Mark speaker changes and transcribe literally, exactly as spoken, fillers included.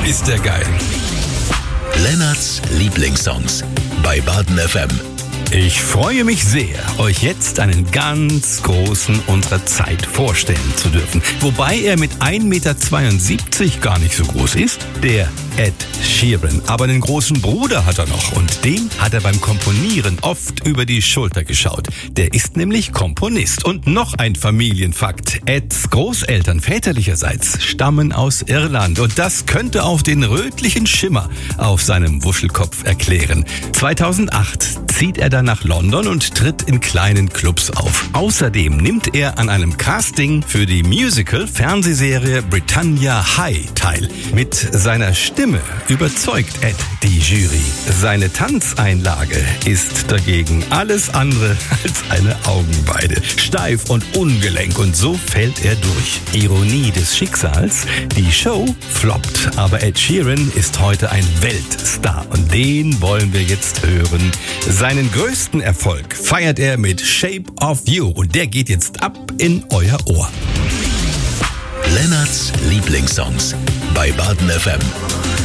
Speaker 1: ist der geil.
Speaker 2: Lennarts Lieblingssongs bei Baden F M.
Speaker 1: Ich freue mich sehr, euch jetzt einen ganz großen unserer Zeit vorstellen zu dürfen. Wobei er mit ein Meter zweiundsiebzig gar nicht so groß ist. Der Ed Sheeran. Aber einen großen Bruder hat er noch und dem hat er beim Komponieren oft über die Schulter geschaut. Der ist nämlich Komponist. Und noch ein Familienfakt. Eds Großeltern väterlicherseits stammen aus Irland. Und das könnte auch den rötlichen Schimmer auf seinem Wuschelkopf erklären. zweitausendacht zieht er dann nach London und tritt in kleinen Clubs auf. Außerdem nimmt er an einem Casting für die Musical-Fernsehserie Britannia High teil. Mit seiner Stimme überzeugt Ed die Jury. Seine Tanzeinlage ist dagegen alles andere als eine Augenweide. Steif und ungelenk und so fällt er durch. Ironie des Schicksals, die Show floppt, aber Ed Sheeran ist heute ein Weltstar und den wollen wir jetzt hören. Seinen größten Erfolg feiert er mit Shape of You und der geht jetzt ab in euer Ohr.
Speaker 2: Lennarts Lieblingssongs bei Baden F M.